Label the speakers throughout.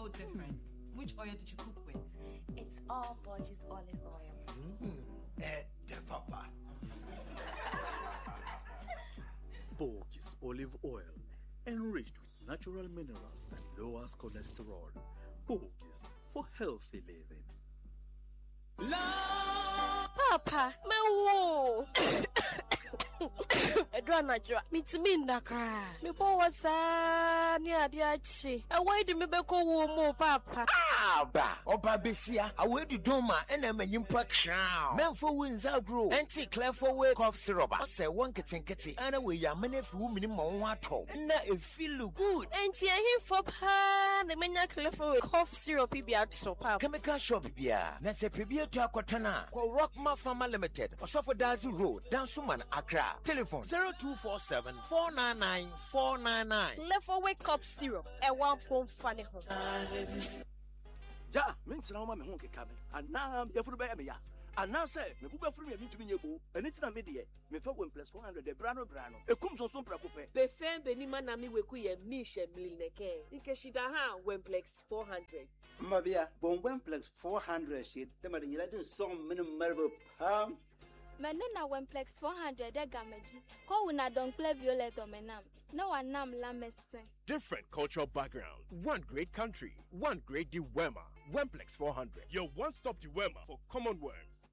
Speaker 1: so different. Which oil did you cook with?
Speaker 2: It's all Borges olive oil.
Speaker 3: Papa.
Speaker 4: Borges olive oil, enriched with natural minerals that lowers cholesterol. Borges for healthy living.
Speaker 5: Papa, me wo. Edra najwa, mitimi ndakra. Me bo wasa ni ade achi. Awai de me beko wo mo papa.
Speaker 3: Ba, oba besia, away di doma, and I'm a yimpa crown. Men for wins outgrow, anti clear for way cough syrup. I say one kitty, and away ya many few minimum water. And that it feel good.
Speaker 5: Anti I hear for pa, the menya clever with cough syrup be out so papa.
Speaker 3: Chemical shop, yeah. Nasa Pibia to Aquatana, call Rockma Pharma Limited, or Sofa Dazi Road, down Suman, Accra. Telephone 0247 499 499.
Speaker 5: Left for wake up syrup, and 1 funny home.
Speaker 6: Ja, mints na me ho keka me. Ana ya furu be me ya. Ana se me bu be furu me mintu me nyebo. Eni tina me de. Me fa 1 + 400 de brano. Ekum so so prako pe.
Speaker 5: Be fen be ni mana mi weku ye mi she milineke. Nke shida ha 1 + 400.
Speaker 7: Mabia, bon 1 + 400 shit. Te ma de nyira din som minimum marble pam.
Speaker 2: Menuna 1 + 400 de gamaji. Ko una don play violet o menam. No one nam la messe.
Speaker 8: Different cultural background. One great country. One great Diwema. 1 + 400. Your one-stop Diwema for common worms.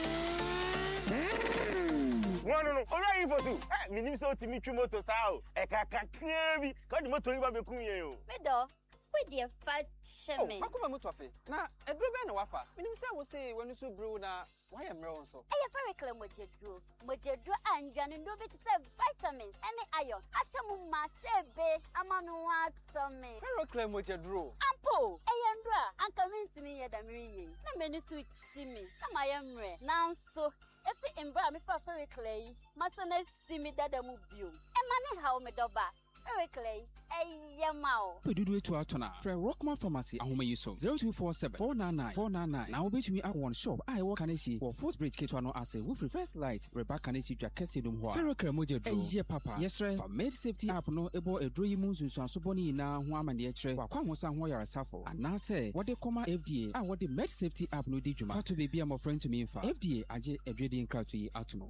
Speaker 9: No. Alright for you. Me name so Timi Moto sao. E ka krebi. Ka di moto ba bekum yen o.
Speaker 10: Medo. We dey fat shame.
Speaker 11: Oh, akoma moto afi. Na edro be na wafa. Me nim say wo say when so brew na why am real so.
Speaker 10: E ya fa reclaim mojedro. Mojedro anjane ndo be to say vitamins any iron. Asham ma sebe amanu atome.
Speaker 11: Fa reclaim mojedro.
Speaker 10: Ampo. E ya ndo a anka mentumi ye da miri yin. Na meni so chimi. Na mayemre. Nanso efi embra me fa reclaim. Masana simi dada mu bio. E mane ha o me doba. Reclaim.
Speaker 12: Pedudu to Atona, Fred Rockman Pharmacy, Ahoma Yuso, 0247 499 499. Now, bet me at one shop. I work an AC or Fourth Bridge Ketano Assay with reverse light, Rebecca Nesi Jacasidum Hoa. Ferroca Moja, yeah, Papa. Yes, sir. For med safety app, no able a dream moons and Soboni na Huam and the Etre, Wakwamasa Hoya Safo. And now say, what they call FDA, and what the med safety app no did you to be a more friend to me for FDA, Aje, a dreading crowd to Atuno.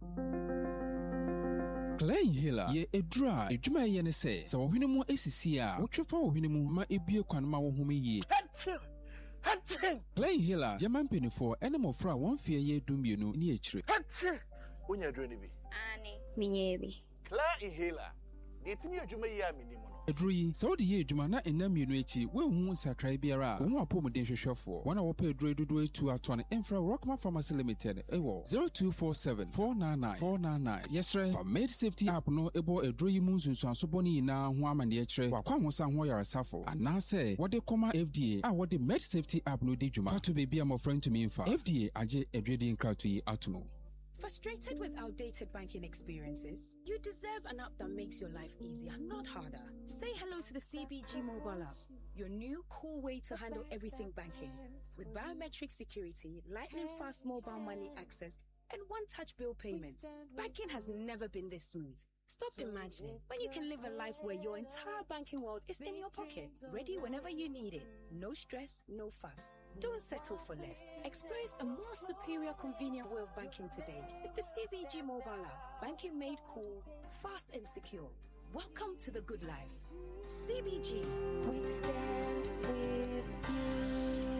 Speaker 12: Clay Hiller, ye a dry, a juma yen say, so Hinimu ACCA, what you for Hinimu, my ebio quanma whom ye. Clay Hiller, German penny for animal fra 1 year doom you know near tree.
Speaker 9: When you're doing it,
Speaker 10: Annie, Minyebi.
Speaker 9: Clay Hiller, the Timmy Juma Minimum.
Speaker 12: A dream, so the year Jumana and Namunuchi, where won't sacre beara, one more pomodation shop for 1 hour per dread do it to our 20 Infra Rockman Pharmacy Limited, 0247 499 499. Yes, sir. For med safety app, no able a dream moons and Soboni na Huam and the Etre, Wakwamasa Hoya Safo. And now say, what they call FDA, what the med safety app no did you to be a more friend to me for FDA, Aje, a dreading crowd to Atuno.
Speaker 13: Frustrated with outdated banking experiences? You deserve an app that makes your life easier, not harder. Say hello to the CBG mobile app, your new cool way to handle everything banking. With biometric security, lightning fast mobile money access, and one-touch bill payments, banking has never been this smooth. Stop imagining when you can live a life where your entire banking world is in your pocket, ready whenever you need it. No stress, no fuss. Don't settle for less. Experience a more superior, convenient way of banking today with the CBG mobile app. Banking made cool, fast and secure. Welcome to the good life. CBG. We stand with you.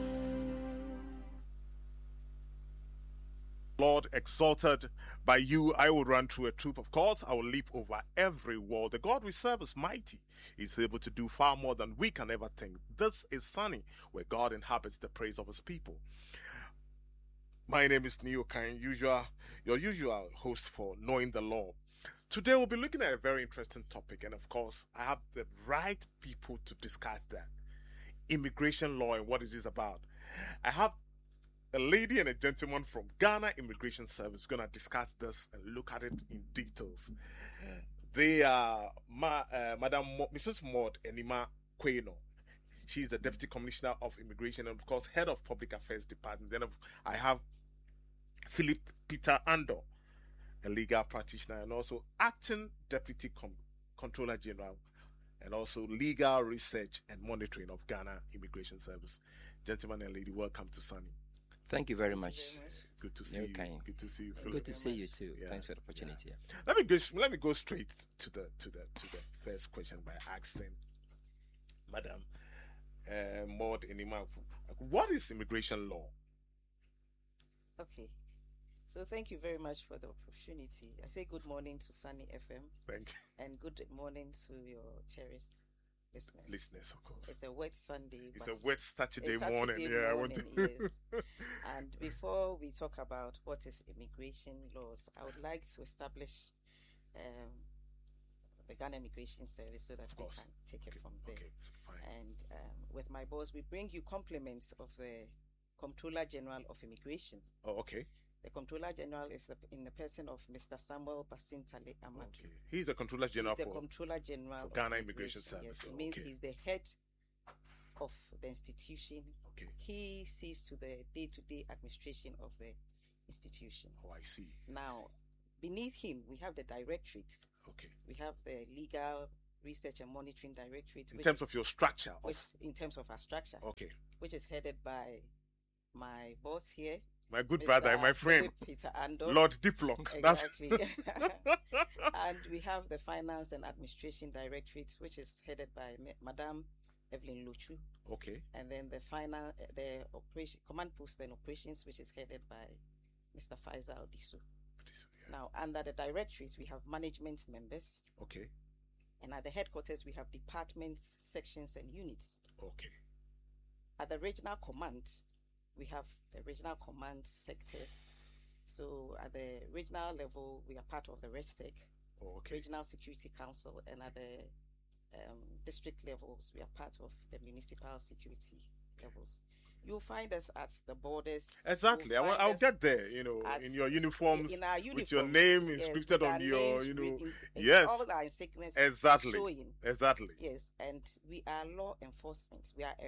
Speaker 8: Lord, exalted by you, I will run through a troop of course. I will leap over every wall. The God we serve is mighty. He's able to do far more than we can ever think. This is Sunny, where God inhabits the praise of his people. My name is Neo Kain, your usual host for Knowing the Law. Today we'll be looking at a very interesting topic, and of course, I have the right people to discuss that. Immigration law and what it is about. I have a lady and a gentleman from Ghana Immigration Service. We're going to discuss this and look at it in details. They are Mrs. Maud Enima Kweno. She's the Deputy Commissioner of Immigration and, of course, Head of Public Affairs Department. Then I have Philip Peter Ando, a legal practitioner, and also Acting Deputy Controller General, and also Legal Research and Monitoring of Ghana Immigration Service. Gentlemen and lady, welcome to Sunny.
Speaker 14: Thank you very much.
Speaker 8: Good to see
Speaker 14: Very
Speaker 8: you.
Speaker 14: kind.
Speaker 8: Good to see you, Philip.
Speaker 14: Good to see you too. Thanks for the opportunity.
Speaker 8: Let me go straight to the first question by asking Madam Maud Enima, what is immigration law?
Speaker 15: Okay. So thank you very much for the opportunity. I say good morning to Sunny FM.
Speaker 8: Thank you.
Speaker 15: And good morning to your cherished listeners.
Speaker 8: Listeners, of course.
Speaker 15: It's a wet Sunday.
Speaker 8: It's a wet Saturday morning. Yeah,
Speaker 15: yes. And before we talk about what is immigration laws, I would like to establish the Ghana Immigration Service so that we can take it from there.
Speaker 8: Okay, fine.
Speaker 15: And with my boss, we bring you compliments of the Comptroller General of Immigration.
Speaker 8: Oh, okay.
Speaker 15: The Comptroller General is in the person of Mr. Samuel Basintale Amadou.
Speaker 8: Okay. He's the Comptroller General
Speaker 15: for
Speaker 8: Ghana Immigration Service.
Speaker 15: Yes, it means he's the head of the institution.
Speaker 8: Okay.
Speaker 15: He sees to the day-to-day administration of the institution.
Speaker 8: Oh, I see.
Speaker 15: Now, beneath him, we have the directorate.
Speaker 8: Okay.
Speaker 15: We have the Legal Research and Monitoring Directorate.
Speaker 8: In terms of your structure?
Speaker 15: In terms of our structure.
Speaker 8: Okay.
Speaker 15: Which is headed by my boss here.
Speaker 8: My good brother and my friend,
Speaker 15: Peter Andor.
Speaker 8: Lord Diplock.
Speaker 15: Exactly. And we have the Finance and Administration Directorate, which is headed by Madame Evelyn Luchu.
Speaker 8: Okay.
Speaker 15: And then the operation, Command Post and Operations, which is headed by Mr. Faisal Disu. Yeah. Now, under the directorates, we have management members.
Speaker 8: Okay.
Speaker 15: And at the headquarters, we have departments, sections, and units.
Speaker 8: Okay.
Speaker 15: At the regional command, we have the regional command sectors. So at the regional level, we are part of the REGSEC, Regional Security Council, and at the district levels, we are part of the municipal security levels. You'll find us at the borders.
Speaker 8: Exactly. I'll get there, in your uniforms,
Speaker 15: in our uniforms,
Speaker 8: with your name inscripted on your, yes.
Speaker 15: All our insignias
Speaker 8: exactly.
Speaker 15: showing.
Speaker 8: Exactly.
Speaker 15: Yes, and we are law enforcement.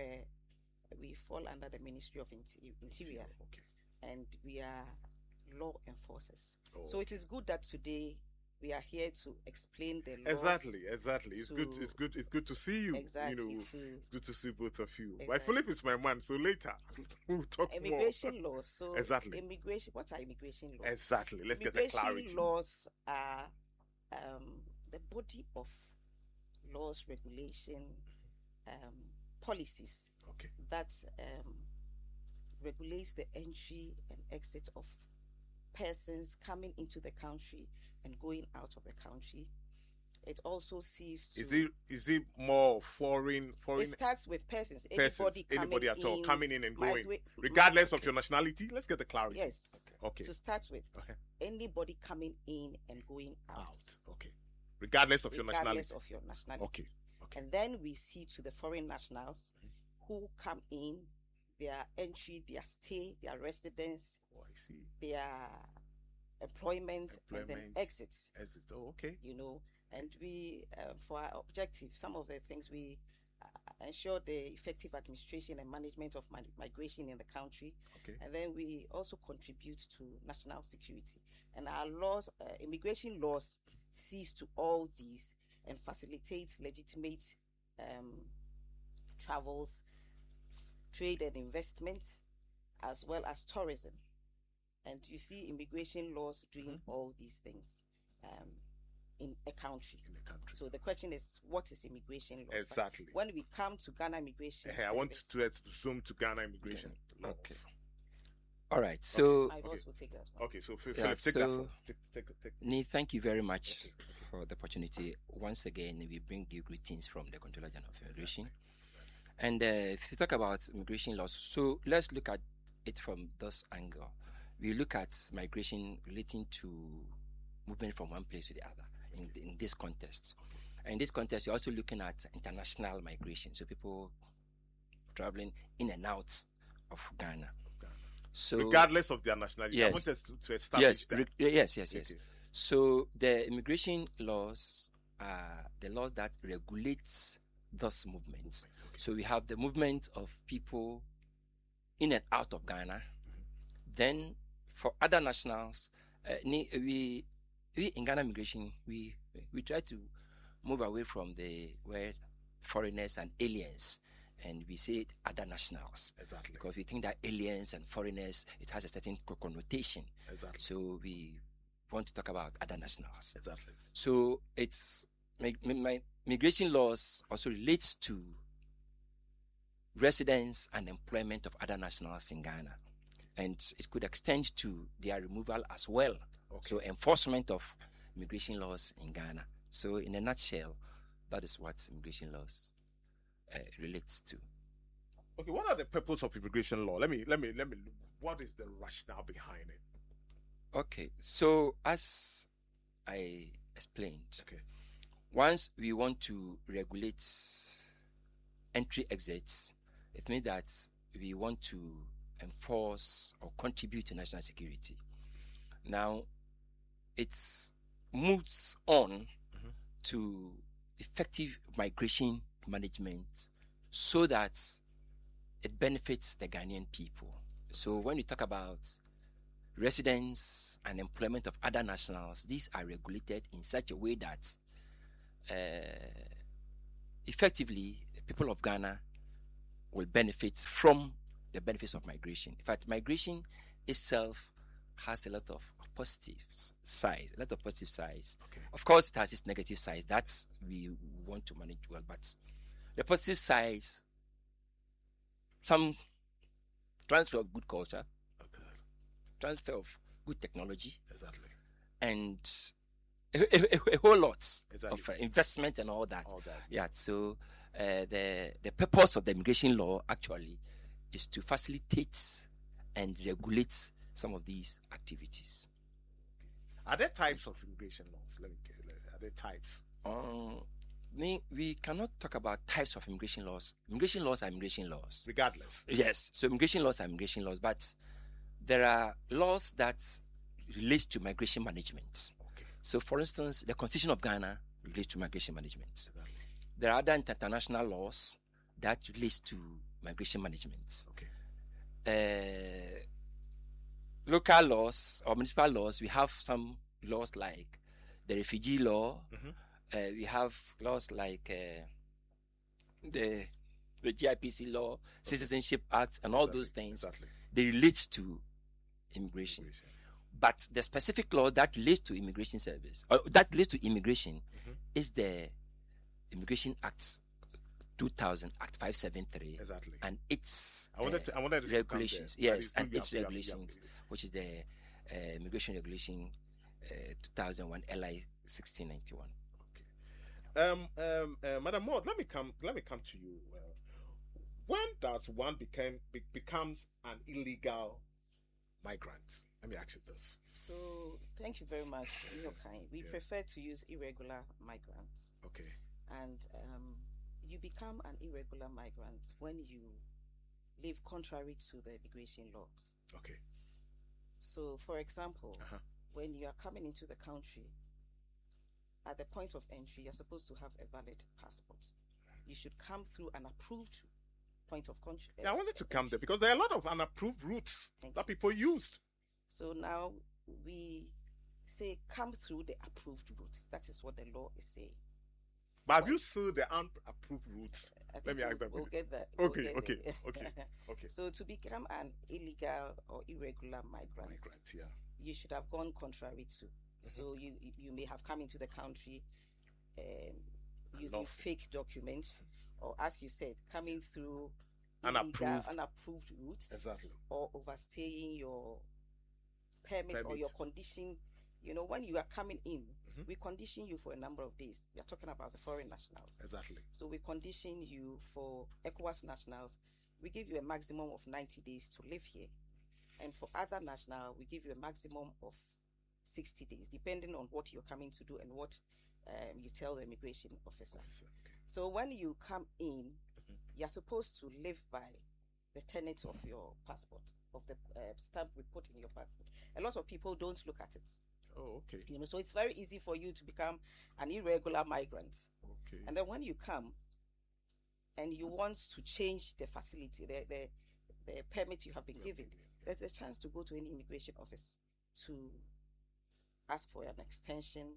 Speaker 15: We fall under the Ministry of Interior.
Speaker 8: Okay.
Speaker 15: And we are law enforcers.
Speaker 8: Oh.
Speaker 15: So it is good that today we are here to explain the laws.
Speaker 8: Exactly. It's good to see you.
Speaker 15: Exactly.
Speaker 8: It's good to see both of you. Exactly. My Philip is my man, so later we'll talk
Speaker 15: immigration
Speaker 8: more.
Speaker 15: Laws. So
Speaker 8: exactly.
Speaker 15: What are immigration laws?
Speaker 8: Exactly. Let's get the clarity.
Speaker 15: Immigration laws are the body of laws, regulation, policies that regulates the entry and exit of persons coming into the country and going out of the country. It also sees to...
Speaker 8: Is it more foreign?
Speaker 15: It starts with persons.
Speaker 8: Anybody at all coming in and going, regardless of your nationality. Let's get the clarity.
Speaker 15: Yes.
Speaker 8: Okay.
Speaker 15: To start with, anybody coming in and going out.
Speaker 8: Okay. Regardless of your nationality.
Speaker 15: Regardless of your nationality.
Speaker 8: Okay.
Speaker 15: And then we see to the foreign nationals who come in, their entry, their stay, their residence, their employment, and then exit.
Speaker 8: Oh, okay.
Speaker 15: And we, for our objective, some of the things we ensure the effective administration and management of migration in the country.
Speaker 8: Okay.
Speaker 15: And then we also contribute to national security. And our laws, immigration laws, sees to all these and facilitates legitimate travels, trade and investment, as well as tourism. And you see immigration laws doing all these things in a country. So the question is, what is immigration laws?
Speaker 8: Exactly.
Speaker 15: But when we come to Ghana Immigration
Speaker 8: I want to zoom to Ghana Immigration laws.
Speaker 14: Okay. All right. So
Speaker 15: my boss will take that one.
Speaker 8: Okay. So Philip, take that. Take.
Speaker 14: Thank you very much for the opportunity. Once again, we bring you greetings from the Comptroller General of Immigration. And if you talk about immigration laws, so let's look at it from this angle. We look at migration relating to movement from one place to the other in this context. And in this context, you're also looking at international migration, so people traveling in and out of Ghana. So
Speaker 8: regardless of their nationality,
Speaker 14: yes,
Speaker 8: I want us to establish that.
Speaker 14: Yes. Okay. So the immigration laws are the laws that regulates those movements. Okay. So we have the movement of people in and out of Ghana. Then for other nationals, we in Ghana Immigration, we try to move away from the word foreigners and aliens, and we say other nationals.
Speaker 8: Exactly.
Speaker 14: Because we think that aliens and foreigners, it has a certain connotation.
Speaker 8: Exactly.
Speaker 14: So we want to talk about other nationals.
Speaker 8: Exactly.
Speaker 14: So it's my migration laws also relates to residence and employment of other nationals in Ghana, and it could extend to their removal as well.
Speaker 8: Okay.
Speaker 14: So enforcement of immigration laws in Ghana. So in a nutshell, that is what immigration laws relates to.
Speaker 8: Okay, what are the purpose of immigration law? Let me. What is the rationale behind it?
Speaker 14: Okay, so as I explained, once we want to regulate entry exits, it means that we want to enforce or contribute to national security. Now, it moves on to effective migration management so that it benefits the Ghanaian people. So when we talk about residence and employment of other nationals, these are regulated in such a way that effectively the people of Ghana will benefit from the benefits of migration. In fact, migration itself has a lot of positive sides.
Speaker 8: Okay.
Speaker 14: Of course, it has its negative sides that we want to manage well, but the positive sides, some transfer of good culture, transfer of good technology,
Speaker 8: exactly,
Speaker 14: and a whole lot
Speaker 8: exactly.
Speaker 14: of investment and all that. Yeah. So the purpose of the immigration law actually is to facilitate and regulate some of these activities.
Speaker 8: Are there types of immigration laws? Are there types?
Speaker 14: We cannot talk about types of immigration laws. Immigration laws are immigration laws.
Speaker 8: Regardless.
Speaker 14: Yes. So immigration laws are immigration laws, but there are laws that relate to migration management.
Speaker 8: Okay.
Speaker 14: So, for instance, the Constitution of Ghana relates to migration management.
Speaker 8: Exactly.
Speaker 14: There are other international laws that relate to migration management.
Speaker 8: Okay.
Speaker 14: Local laws or municipal laws, we have some laws like the refugee law. We have laws like the GIPC law, Citizenship Act, and all those things.
Speaker 8: Exactly.
Speaker 14: They relate to immigration. But the specific law that relates to immigration service, or that relates to immigration, is the Immigration Act 2000, Act 573,
Speaker 8: exactly,
Speaker 14: and its
Speaker 8: I wanted to
Speaker 14: regulations. Yes, and its
Speaker 8: yeah,
Speaker 14: regulations, which is the Immigration Regulation 2001 LI 1691.
Speaker 8: Madam Maud, let me come to you. When does one becomes an illegal migrant? Let me ask you this.
Speaker 15: So, thank you very much, Yokai. We prefer to use irregular migrants.
Speaker 8: Okay.
Speaker 15: And you become an irregular migrant when you live contrary to the immigration laws.
Speaker 8: Okay.
Speaker 15: So, for example, when you are coming into the country, at the point of entry, you're supposed to have a valid passport. You should come through an approved point of country.
Speaker 8: I wanted to come there because there are a lot of unapproved routes that people used.
Speaker 15: So now we say come through the approved routes. That is what the law is saying.
Speaker 8: But have you seen the unapproved routes? Let me ask that.
Speaker 15: We'll get that.
Speaker 8: Okay.
Speaker 15: So to become an illegal or irregular migrant, you should have gone contrary to. So you may have come into the country using fake documents, or as you said, coming through unapproved routes,
Speaker 8: exactly,
Speaker 15: or overstaying your permit or your condition. You know, when you are coming in, we condition you for a number of days. We are talking about the foreign nationals.
Speaker 8: Exactly.
Speaker 15: So we condition you for ECOWAS nationals. We give you a maximum of 90 days to live here. And for other nationals, we give you a maximum of 60 days, depending on what you're coming to do and what you tell the immigration officer.
Speaker 8: Okay.
Speaker 15: So when you come in, you're supposed to live by the tenets of your passport, of the stamp we put in your passport. A lot of people don't look at it.
Speaker 8: Oh, okay.
Speaker 15: You know, so it's very easy for you to become an irregular migrant.
Speaker 8: Okay.
Speaker 15: And then when you come and you want to change the facility, the permit you have been given, there's a chance to go to any immigration office to ask for an extension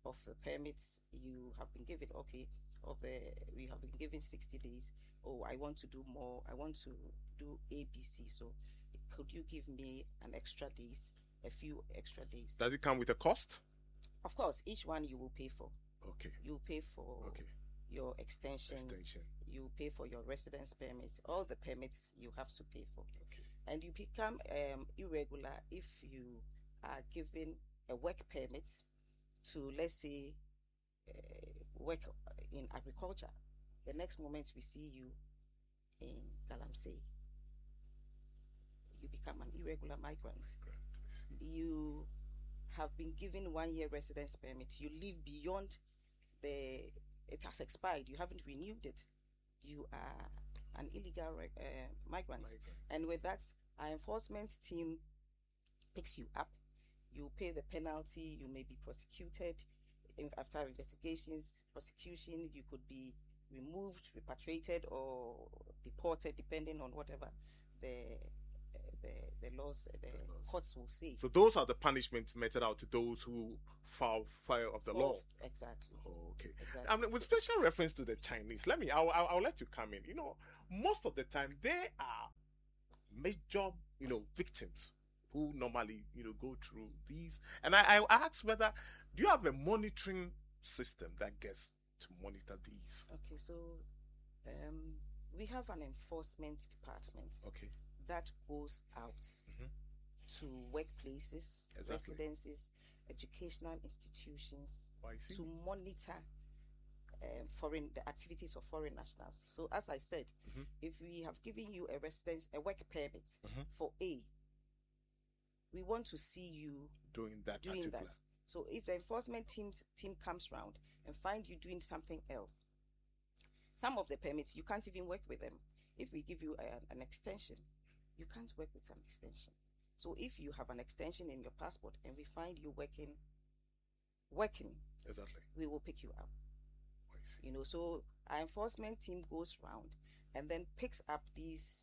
Speaker 15: of the permits you have been given. Okay, you have been given 60 days. Oh, I want to do more. I want to do ABC. So, could you give me an extra days, a few extra days?
Speaker 8: Does it come with a cost?
Speaker 15: Of course, each one you will pay for.
Speaker 8: Okay.
Speaker 15: You pay for your extension. You pay for your residence permits. All the permits you have to pay for.
Speaker 8: Okay.
Speaker 15: And you become irregular if you are given a work permit to, let's say, work in agriculture. The next moment we see you in Galamsey, you become an irregular migrant. You have been given 1 year residence permit. You live beyond it has expired. You haven't renewed it. You are an illegal migrant. And with that, our enforcement team picks you up. You pay the penalty. You may be prosecuted. After investigations, prosecution, you could be removed, repatriated, or deported, depending on whatever the laws, the courts will say.
Speaker 8: So those are the punishments meted out to those who foul of the law.
Speaker 15: Exactly.
Speaker 8: Oh, okay.
Speaker 15: Exactly.
Speaker 8: I mean, with special reference to the Chinese, I'll let you come in. Most of the time they are major, victims who normally, go through these. And I asked whether, do you have a monitoring system that gets to monitor these?
Speaker 15: Okay, so we have an enforcement department that goes out to workplaces, residences, educational institutions to monitor the activities of foreign nationals. So as I said, if we have given you a work permit for A, we want to see you
Speaker 8: doing that.
Speaker 15: So if the enforcement team comes round and find you doing something else, some of the permits you can't even work with them. If we give you an extension, you can't work with an extension. So if you have an extension in your passport and we find you working, we will pick you up. So our enforcement team goes round and then picks up these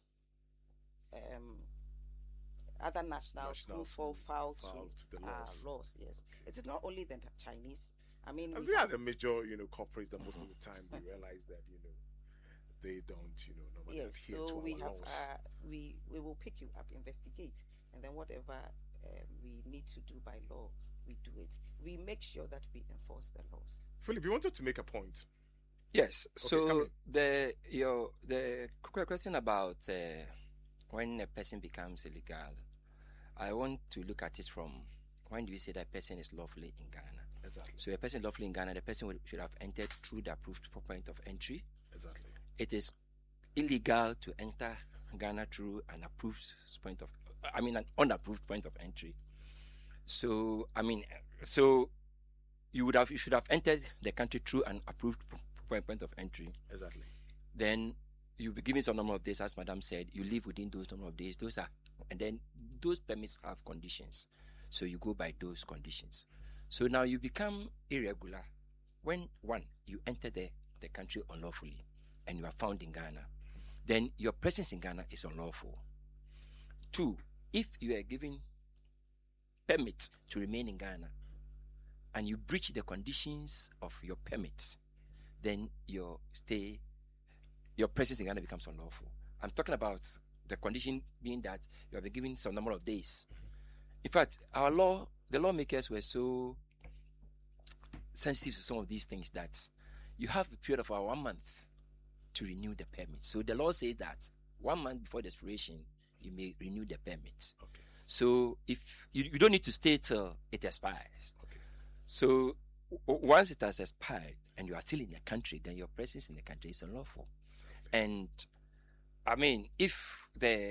Speaker 15: other nationals who fall foul to the laws. Yes, it is not only the Chinese. I mean,
Speaker 8: and they are the major, corporates that most of the time we realize that they don't, normally adhere to our laws.
Speaker 15: We will pick you up, investigate, and then whatever we need to do by law, we do it. We make sure that we enforce the laws.
Speaker 8: Philip, you wanted to make a point.
Speaker 14: Yes. So the question about when a person becomes illegal, I want to look at it from when do you say that person is lawfully in Ghana?
Speaker 8: Exactly.
Speaker 14: So a person lawfully in Ghana, the person should have entered through the approved point of entry.
Speaker 8: Exactly.
Speaker 14: It is illegal to enter Ghana through an unapproved point of entry. So you should have entered the country through an approved point of entry.
Speaker 8: Exactly.
Speaker 14: Then you'll be given some number of days, as Madam said. You live within those number of days. And then those permits have conditions. So you go by those conditions. So now you become irregular when, one, you enter the country unlawfully and you are found in Ghana. Then your presence in Ghana is unlawful. Two, if you are given permit to remain in Ghana and you breach the conditions of your permit, then your presence in Ghana becomes unlawful. I'm talking about the condition being that you have been given some number of days. In fact, the lawmakers were so sensitive to some of these things that you have a period of 1 month to renew the permit. So the law says that 1 month before the expiration, you may renew the permit.
Speaker 8: Okay.
Speaker 14: So if you don't need to stay till it expires.
Speaker 8: Okay.
Speaker 14: So once it has expired and you are still in the country, then your presence in the country is unlawful. Okay. And I mean, if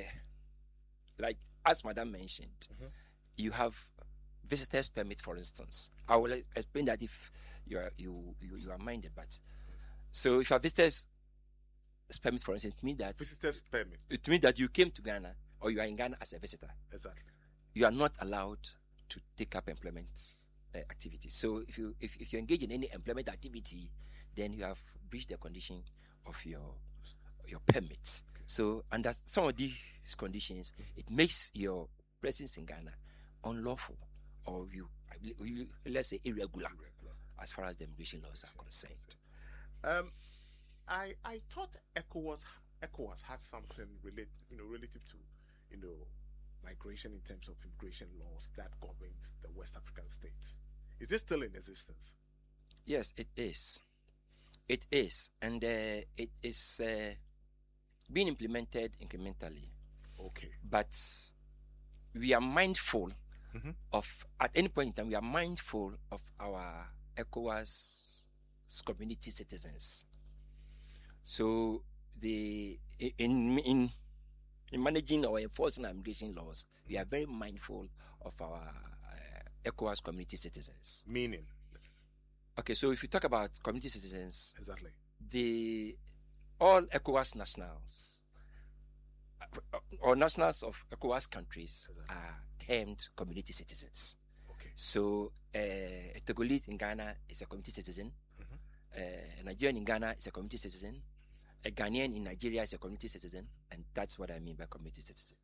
Speaker 14: as Madam mentioned, you have visitors permit, for instance. I will explain that if you are minded. But so if you have visitors permit, for instance, it means that
Speaker 8: visitors permit.
Speaker 14: It means that you came to Ghana or you are in Ghana as a visitor.
Speaker 8: Exactly.
Speaker 14: You are not allowed to take up employment activities. So if you engage in any employment activity, then you have breached the condition of your permit. So under some of these conditions, it makes your presence in Ghana unlawful, or you let's say irregular. as far as the immigration laws are concerned.
Speaker 8: I thought ECOWAS had something relative to migration in terms of immigration laws that governs the West African states. Is it still in existence?
Speaker 14: Yes, it is. It is, and it is being implemented incrementally.
Speaker 8: Okay.
Speaker 14: But we are mindful of, at any point in time, we are mindful of our ECOWAS community citizens. So in managing or enforcing our immigration laws, we are very mindful of our ECOWAS community citizens.
Speaker 8: Meaning?
Speaker 14: Okay, so if you talk about community citizens,
Speaker 8: exactly,
Speaker 14: all ECOWAS nationals or nationals of ECOWAS countries are termed community citizens.
Speaker 8: Okay.
Speaker 14: So a Togolese in Ghana is a community citizen. A Nigerian in Ghana is a community citizen. A Ghanaian in Nigeria is a community citizen, and that's what I mean by community citizens.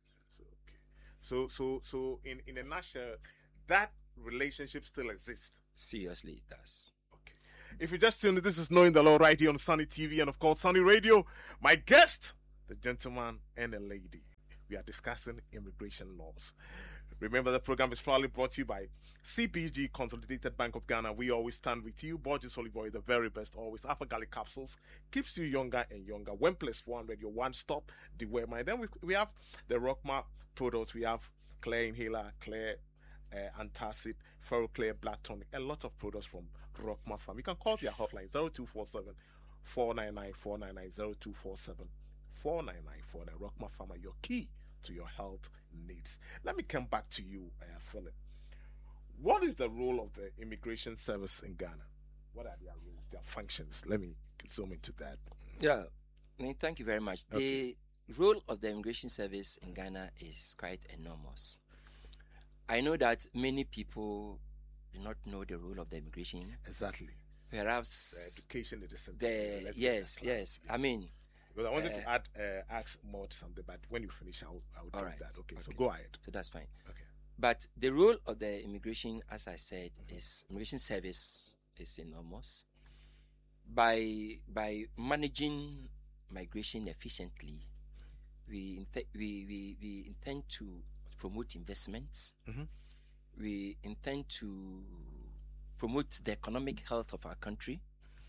Speaker 8: So in a nutshell, that relationship still exists.
Speaker 14: Seriously, it does.
Speaker 8: Okay. If you just tuned in, this is Knowing the Law right here on Sunny TV and of course Sunny Radio. My guest, the gentleman and a lady. We are discussing immigration laws. Remember, the program is proudly brought to you by CBG, Consolidated Bank of Ghana. We always stand with you. Borges Olive Oil, the very best, always. Alpha Gallic capsules keeps you younger and younger. 1+400, your one-stop Dewey. Then we have the Rockma products. We have Clear Inhaler, Clear Antacid, Ferroclear, Black Tonic, a lot of products from Rockma Farm. You can call their hotline 0247 499 499 0247 499 499. Rockma Farmer, your key to your health needs. Let me come back to you, Philip. What is the role of the immigration service in Ghana? What are their roles, their functions? Let me zoom into that.
Speaker 14: Yeah, thank you very much.
Speaker 8: Okay.
Speaker 14: The role of the immigration service in Ghana is quite enormous. I know that many people do not know the role of the immigration.
Speaker 8: Exactly.
Speaker 14: Perhaps
Speaker 8: the education is
Speaker 14: yes. I mean,
Speaker 8: because I wanted to ask more to something, but when you finish, I'll do that. Okay, so go ahead.
Speaker 14: So that's fine.
Speaker 8: Okay.
Speaker 14: But the role of the immigration, as I said, is immigration service is enormous. By managing migration efficiently, we intend to promote investments. We intend to promote the economic health of our country.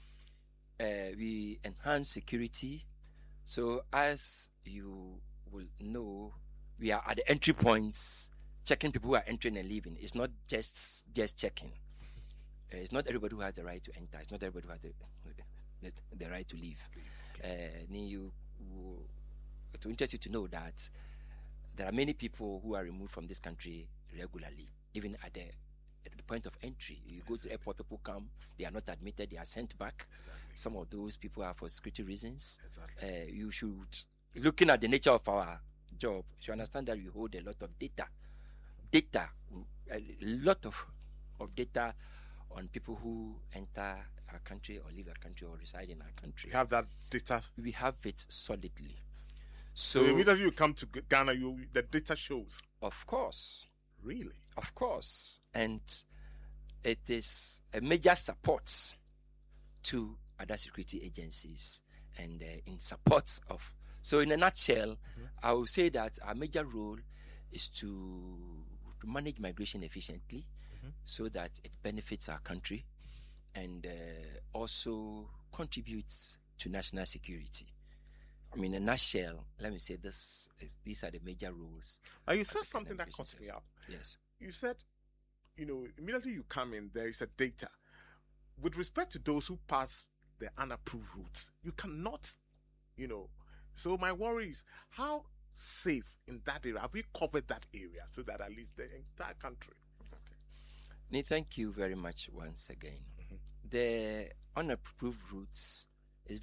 Speaker 14: We enhance security. So as you will know, we are at the entry points, checking people who are entering and leaving. It's not just checking. It's not everybody who has the right to enter. It's not everybody who has the right to leave. To interest you to know that there are many people who are removed from this country regularly, even at the point of entry. You go to the airport, people come, they are not admitted, they are sent back. Some of those people are for security reasons. You should, looking at the nature of our job, you should understand that we hold a lot of data, a lot of data on people who enter our country or leave our country or reside in our country.
Speaker 8: You have that data?
Speaker 14: We have it solidly.
Speaker 8: So immediately you come to Ghana, the data shows?
Speaker 14: Of course.
Speaker 8: Really?
Speaker 14: Of course. And it is a major support to other security agencies and in support of. So in a nutshell, I would say that our major role is to manage migration efficiently so that it benefits our country and also contributes to national security. I mean, in a nutshell, let me say these are the major roles.
Speaker 8: You said something that caught me up.
Speaker 14: Yes.
Speaker 8: You said, immediately you come in, there is a data. With respect to those who pass the unapproved routes, you cannot, So my worry is, how safe in that area? Have we covered that area so that at least the entire country?
Speaker 14: Okay. Thank you very much once again. The unapproved routes is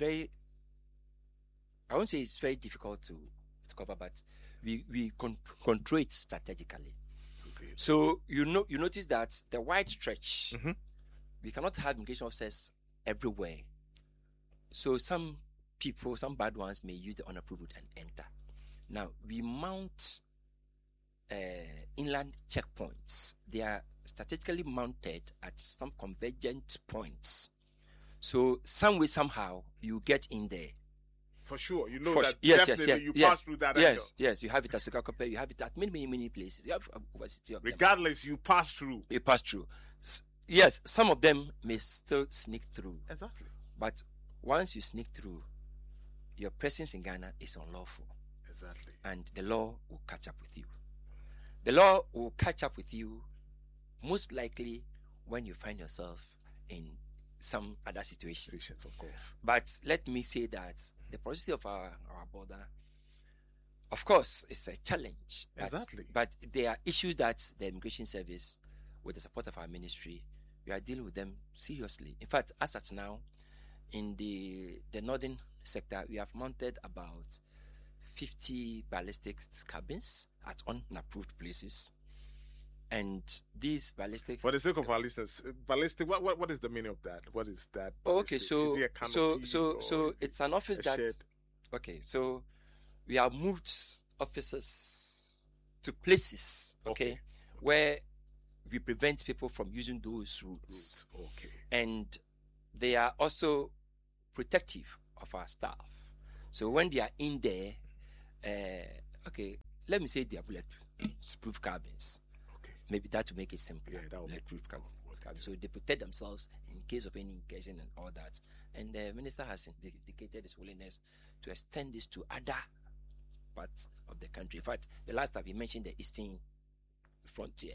Speaker 14: I won't say it's very difficult to cover, but we control it strategically. Okay. So you notice that the wide stretch, we cannot have immigration officers everywhere. So some people, some bad ones, may use the unapproved route and enter. Now we mount inland checkpoints. They are strategically mounted at some convergent points. So some way, somehow, you get in there.
Speaker 8: For sure, you know
Speaker 14: For
Speaker 8: that
Speaker 14: yes,
Speaker 8: definitely you
Speaker 14: yes,
Speaker 8: pass through that.
Speaker 14: Yes,
Speaker 8: angle.
Speaker 14: yes, you have it at Sukakope, you have it at many places. You have over city of them.
Speaker 8: Regardless, you pass through.
Speaker 14: You pass through. Yes, some of them may still sneak through.
Speaker 8: Exactly.
Speaker 14: But once you sneak through, your presence in Ghana is unlawful.
Speaker 8: Exactly.
Speaker 14: And the law will catch up with you. The law will catch up with you most likely when you find yourself in some other situation.
Speaker 8: Of course.
Speaker 14: But let me say that the porosity of our border, of course, is a challenge.
Speaker 8: Exactly.
Speaker 14: But there are issues that the Immigration Service, with the support of our ministry, we are dealing with them seriously. In fact, as at now, in the northern sector, we have mounted about 50 ballistic cabins at unapproved places. And these ballistic...
Speaker 8: For the sake of our listeners, ballistic, what is the meaning of that? What is that?
Speaker 14: Okay,
Speaker 8: ballistic?
Speaker 14: so
Speaker 8: is it a canopy
Speaker 14: so it's an office
Speaker 8: a
Speaker 14: that...
Speaker 8: shed?
Speaker 14: Okay, so we have moved officers to places, okay, where we prevent people from using those routes.
Speaker 8: Okay.
Speaker 14: And they are also protective of our staff. So when they are in there, let me say they are bulletproof cabins. Okay. Maybe that will make it simple.
Speaker 8: Yeah, that will
Speaker 14: bulletproof cabins. So they protect themselves in case of any incursion and all that. And the minister has indicated his willingness to extend this to other parts of the country. In fact, the last time he mentioned the eastern frontier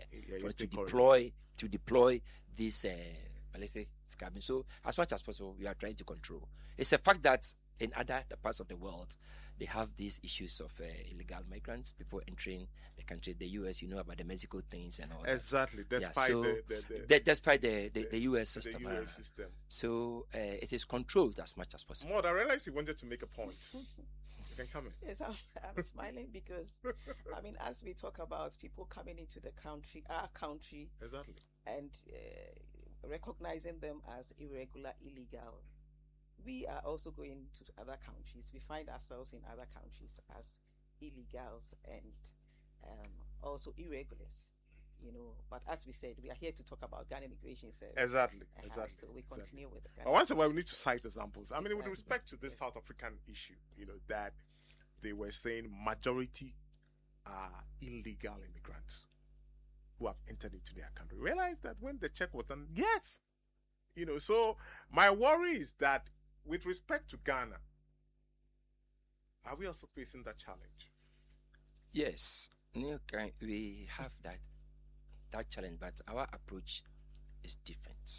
Speaker 14: to deploy this ballistic cabins. So as much as possible, we are trying to control. It's a fact that in other parts of the world, they have these issues of illegal migrants, people entering the country. The U.S., you know about the Mexico things and all that.
Speaker 8: Exactly, despite
Speaker 14: despite the U.S. system.
Speaker 8: The US system.
Speaker 14: So it is controlled as much as possible.
Speaker 8: Maud, I realized you wanted to make a point. You can come in.
Speaker 15: Yes, I'm smiling because, I mean, as we talk about people coming into the country, our country,
Speaker 8: exactly,
Speaker 15: and recognizing them as irregular, illegal, we are also going to other countries. We find ourselves in other countries as illegals and also irregulars, you know. But as we said, we are here to talk about Ghana Immigration Service.
Speaker 8: Exactly.
Speaker 15: So we continue with the
Speaker 8: But once in a while, we need to cite examples. I mean, with respect to this South African issue, you know, that they were saying majority are illegal immigrants who have entered into their country. Realize that when the check was done, yes, you know. So my worry is that with respect to Ghana, are we also facing that challenge?
Speaker 14: Yes, we have that challenge, but our approach is different.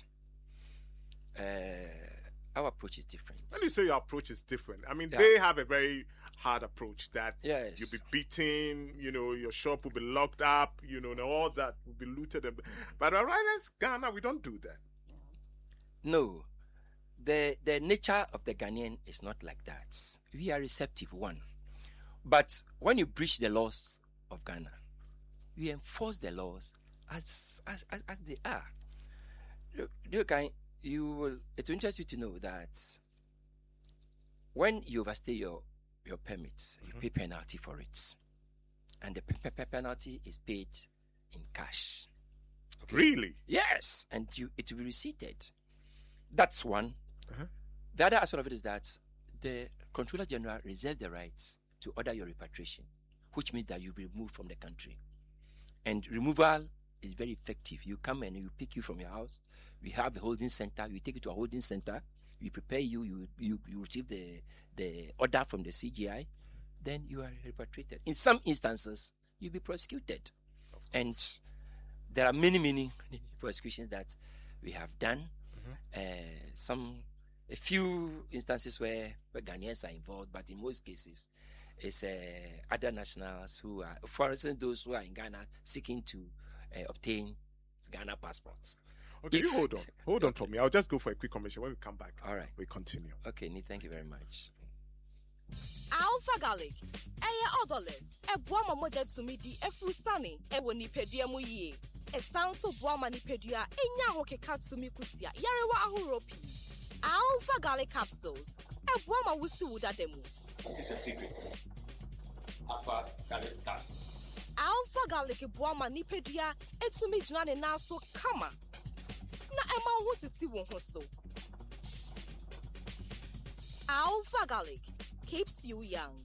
Speaker 14: Our approach is different.
Speaker 8: When you say your approach is different, I mean, they have a very hard approach that
Speaker 14: yes,
Speaker 8: you'll be beaten, you know, your shop will be locked up, you know, and all that will be looted. But right as Ghana, we don't do that.
Speaker 14: No. The nature of the Ghanaian is not like that. We are receptive, one. But when you breach the laws of Ghana, we enforce the laws as they are. It will interest you to know that when you overstay your permit, you pay penalty for it. And the penalty is paid in cash.
Speaker 8: Okay? Really?
Speaker 14: Yes. And it will be receipted. That's one. The other aspect of it is that the Controller General reserves the right to order your repatriation, which means that you'll be removed from the country. And removal is very effective. You come and you pick you from your house. We have a holding center. We take you to a holding center. We prepare you. You receive the order from the CGI. Then you are repatriated. In some instances, you'll be prosecuted. And there are many prosecutions that we have done. A few instances where Ghanaians are involved, but in most cases, it's other nationals who are, for instance, those who are in Ghana seeking to obtain Ghana passports.
Speaker 8: Okay, you hold on for me. I'll just go for a quick commercial. When we come back,
Speaker 14: all right,
Speaker 8: we continue.
Speaker 14: Okay, thank you very much.
Speaker 5: Alpha Garlic, odorless. Buama moja tumidi efustani. Woni pedia mu ye. Estanso buama ni pedia. Enya hoke katsumi kutia. Yarewa ahuropi. Alpha Garlic capsules. Buama wusi wuda demu.
Speaker 16: What is your secret? Alpha Garlic capsules.
Speaker 5: Alpha garlic boama nipedia etumi gyina ne nan so kama. Na ema ho sisi wo ho so. Alpha garlic keeps you young.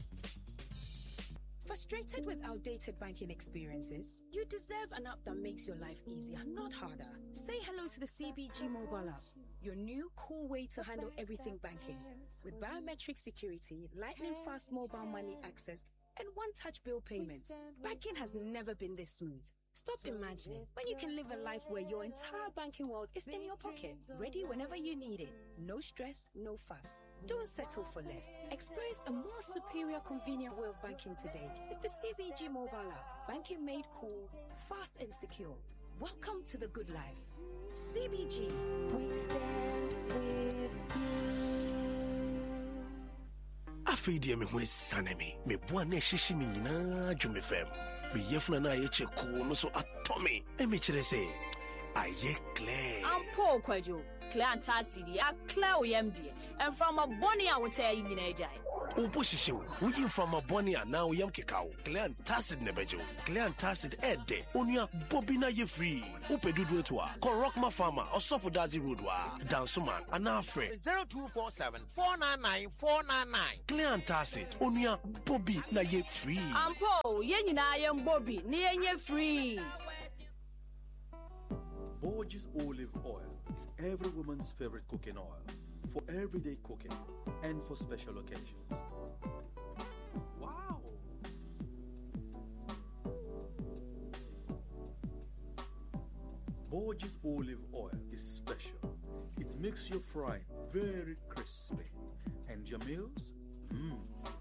Speaker 13: Frustrated with outdated banking experiences? You deserve an app that makes your life easier, not harder. Say hello to the CBG mobile app, your new cool way to handle everything banking. With biometric security, lightning fast mobile money access, and one-touch bill payment. Banking has never been this smooth. Stop imagining when you can live a life where your entire banking world is in your pocket, ready whenever you need it. No stress, no fuss. Don't settle for less. Experience a more superior, convenient way of banking today with the CBG mobile app. Banking made cool, fast and secure. Welcome to the good life. CBG. We stand with you.
Speaker 6: Afidi me ho sanemi. Me bua na hyehyɛ me nyinaa dwume fam. Me yefuna na ye check no so atomi. E me kire say aye clear.
Speaker 16: Ampo kwajo. Clear and tasty ya clear oyemdie. And from a bonny I will tell you nyina
Speaker 6: Opo hyehyɛ wo yin from a bonny na wo yam kekao. Clear and tacid ne bejo. Clear and tacid ede. Onua bobi na ye free. Upedudu to a. Call Rockma Farmer or Sofo Dazi Road wa. Dansuman ana free
Speaker 3: 0247 499 499.
Speaker 6: Clear and tacid. Onua bobi na ye free.
Speaker 16: Ampo ye nyina ye bobi ni ye free.
Speaker 4: Borges olive oil is every woman's favorite cooking oil for everyday cooking and for special occasions. Wow! Borges olive oil is special. It makes your frying very crispy and your meals